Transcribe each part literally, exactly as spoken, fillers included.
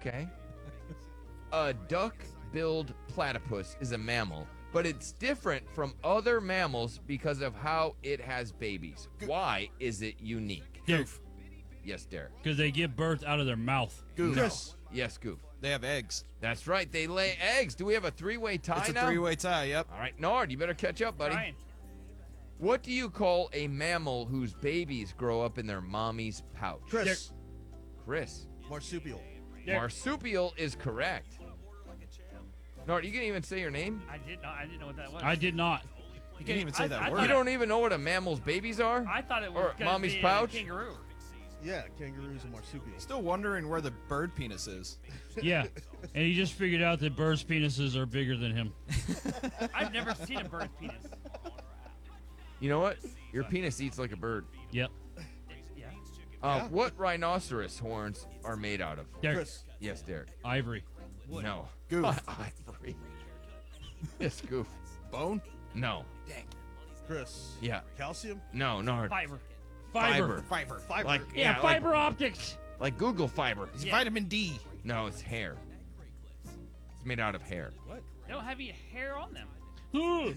Okay. A duck-billed platypus is a mammal, but it's different from other mammals because of how it has babies. Why is it unique? Goof. Yes, Derek. Because they give birth out of their mouth. Goof. No. Yes, Goof. They have eggs. That's right. They lay eggs. Do we have a three-way tie It's a now? three-way tie, yep. All right, Nard, you better catch up, buddy. Ryan. What do you call a mammal whose babies grow up in their mommy's pouch? Chris. Chris. Marsupial. Derek. Marsupial is correct. Nard, you can even say your name? I did not. I didn't know what that was. I did not. You can't even say I- that I word. thought You don't even know what a mammal's babies are? I thought it Or was gonna mommy's be pouch? A kangaroo. Yeah, kangaroos and marsupials. Still wondering where the bird penis is. Yeah. And he just figured out that birds' penises are bigger than him. I've never seen a bird's penis. You know what? Your penis eats like a bird. Yep. Yeah. Uh, Yeah. What rhinoceros horns are made out of? Derek. Chris. Yes, Derek. Ivory. No. Goof. Ivory. Yes, Goof. Bone? No. Chris. Yeah. Calcium. No, Nard. Fiber. Fiber. Fiber. Fiber. Like, Yeah, like- fiber optics. Like, Google fiber. It's Yeah. vitamin D. No, it's hair. It's made out of hair. They don't have any hair on them. Ugh.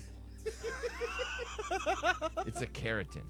It's a keratin.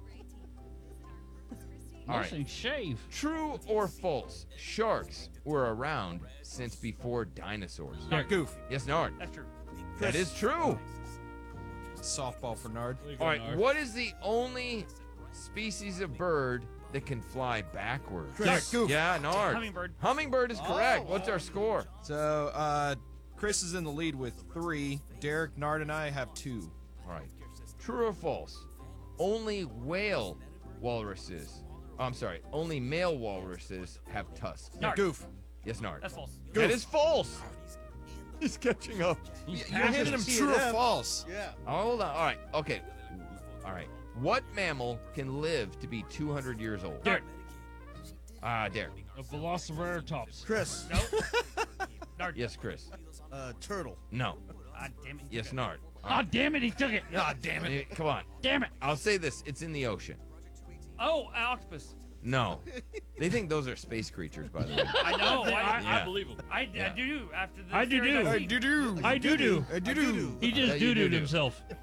All Nice right. and shave. True or false? Sharks were around since before dinosaurs. Derek. Goof. Yes, Nard. That's true. That is true. Softball for Nard. All right. What is the only species of bird that can fly backwards? Chris. Goof. Yeah, Nard. Hummingbird. Hummingbird is correct. Oh, What's our score? So, uh, Chris is in the lead with three. Derek, Nard, and I have two. All right. True or false? Only whale walruses. Oh, I'm sorry. Only male walruses have tusks. Nard. Goof. Yes, Nard. That's false. That is false. He's catching up. You're hitting him T true or N F. false. Yeah. Oh, hold on. All right. Okay. All right. What mammal can live to be two hundred years old? Derek. Ah, Derek. A velociraptor. Chris. Nope. Nard. Yes, Chris. Uh, turtle. No. Ah, damn it. Yes, Nard. Ah, damn it, he took it. Ah, damn it. Eh, Come on. Damn it. I'll say this. It's in the ocean. Oh, an octopus. No. They think those are space creatures, by the way. I know. I, I, Yeah. I believe him. I, Yeah. I do after the I do series do. I've I seen. do do. I do do. I do do. He Yeah, just you doo do dooed do. himself.